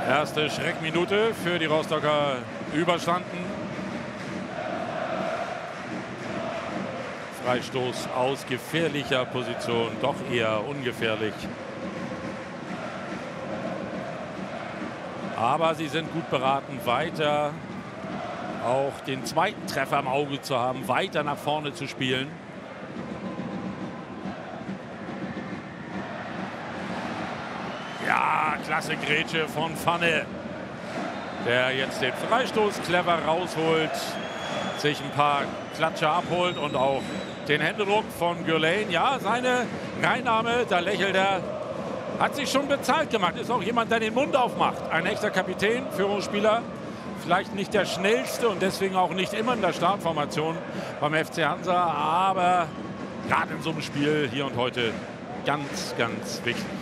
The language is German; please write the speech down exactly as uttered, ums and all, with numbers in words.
Erste Schreckminute für die Rostocker überstanden. Freistoß aus gefährlicher Position, doch eher ungefährlich. Aber sie sind gut beraten, weiter auch den zweiten Treffer im Auge zu haben, weiter nach vorne zu spielen. Ja, klasse Grätsche von Pfanne, der jetzt den Freistoß clever rausholt, sich ein paar Klatscher abholt und auch den Händedruck von Gülen. Ja, seine Reinnahme, da lächelt er, hat sich schon bezahlt gemacht. Ist auch jemand, der den Mund aufmacht. Ein echter Kapitän, Führungsspieler. Vielleicht nicht der schnellste und deswegen auch nicht immer in der Startformation beim F C Hansa. Aber gerade in so einem Spiel hier und heute ganz, ganz wichtig.